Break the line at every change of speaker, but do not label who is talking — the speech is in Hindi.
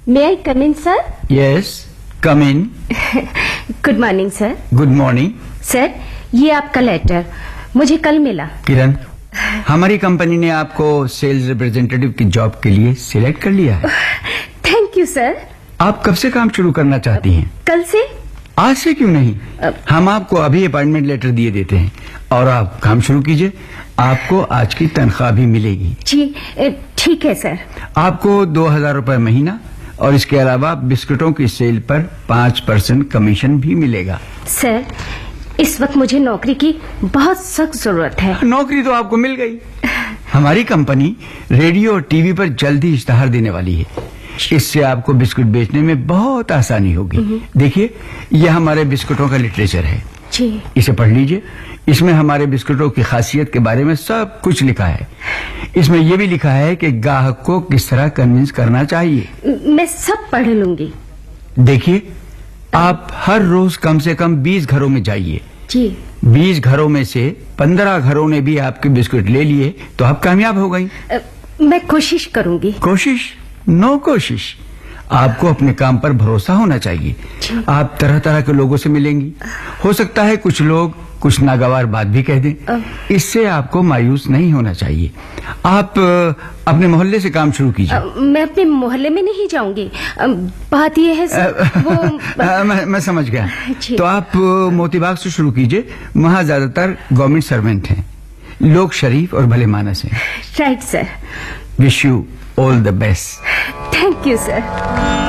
May I come in, sir?
Yes, come in.
Good morning, sir.
Good morning.
Sir, ये आपका लेटर मुझे कल मिला।
किरण, हमारी कंपनी ने आपको सेल्स रिप्रेजेंटेटिव की जॉब के लिए सिलेक्ट कर लिया है।
Thank you sir.
आप कब से काम शुरू करना चाहती हैं?
कल से।
आज से क्यों नहीं? हम आपको अभी अपॉइंटमेंट लेटर दिए देते हैं और आप काम शुरू कीजिए। आपको आज की तनख्वाह भी मिलेगी।
जी ठीक है सर।
आपको 2000 रुपए महीना और इसके अलावा बिस्कुटों की सेल पर 5% कमीशन भी मिलेगा।
सर, इस वक्त मुझे नौकरी की बहुत सख्त जरूरत है।
नौकरी तो आपको मिल गई। हमारी कंपनी रेडियो और टीवी पर जल्दी इश्तहार देने वाली है। इससे आपको बिस्कुट बेचने में बहुत आसानी होगी। देखिए, यह हमारे बिस्कुटों का लिटरेचर है।
जी।
इसे पढ़ लीजिए। इसमें हमारे बिस्कुटों की खासियत के बारे में सब कुछ लिखा है। इसमें यह भी लिखा है कि ग्राहक को किस तरह कन्विंस करना चाहिए।
मैं सब पढ़ लूंगी।
देखिए, आप हर रोज कम से कम 20 घरों में जाइए।
जी।
20 घरों में से 15 घरों ने भी आपके बिस्कुट ले लिए तो आप कामयाब हो गई।
मैं कोशिश करूंगी।
कोशिश नो कोशिश। आपको अपने काम पर भरोसा होना चाहिए। आप तरह तरह के लोगों से मिलेंगी। हो सकता है कुछ लोग कुछ नागवार बात भी कह दें। इससे आपको मायूस नहीं होना चाहिए। आप अपने मोहल्ले से काम शुरू कीजिए।
मैं अपने मोहल्ले में नहीं जाऊंगी। बात यह है सर, वो
मैं समझ गया। तो आप मोतीबाग से शुरू कीजिए। वहाँ ज्यादातर गवर्नमेंट सर्वेंट हैं। लोग शरीफ और भले मानस हैं।
Right sir.
Wish you all the best.
Thank you sir.